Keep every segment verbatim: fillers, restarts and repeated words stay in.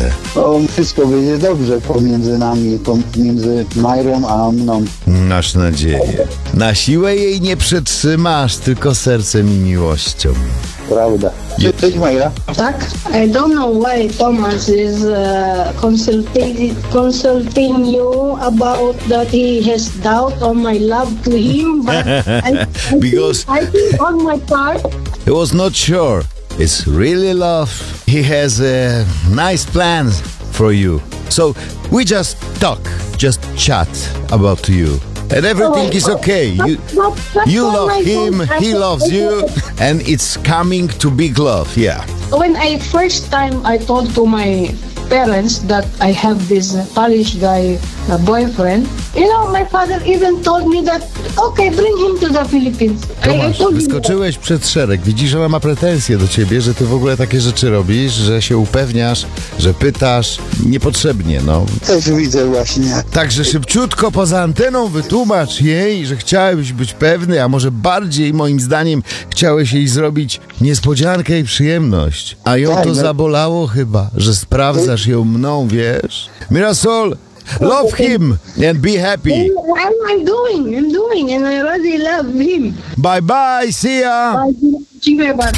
O, wszystko będzie dobrze pomiędzy nami, pomiędzy Majrą a mną. Masz nadzieję. Na siłę jej nie przetrzymasz, tylko sercem i miłością. Prawda. Cześć, cześć Majra. Tak? I don't know why Thomas is uh, consulting, consulting you about that he has doubt on my love to him, but I, I, Because- think, I think on my part, He was not sure. It's really love. He has uh, nice plans for you. So we just talk, just chat about you. And everything is okay. You, but, but you when love I him, first- he I- loves you, and it's coming to big love, yeah. When I first time I told to my parents that I have this uh, Polish guy uh, boyfriend, you know, my father even told me that, okay, bring him to the Philippines. I, I Tomasz, told him that. wyskoczyłeś przed szereg. Widzisz, że ona ma pretensje do ciebie, że ty w ogóle takie rzeczy robisz, że się upewniasz, że pytasz niepotrzebnie, no. Też widzę właśnie. Także szybciutko poza anteną wytłumacz jej, że chciałeś być pewny, a może bardziej, moim zdaniem, chciałeś jej zrobić niespodziankę i przyjemność. A ją Tak, to no. zabolało chyba, że sprawdzasz ją mną, wiesz? Mirasol, love him and be happy. I'm, I'm doing, I'm doing, and I really love him. Bye bye, see ya! Dziękuję bardzo.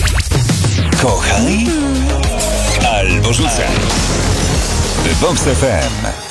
Kochaj albo rzucaj. Vox F M.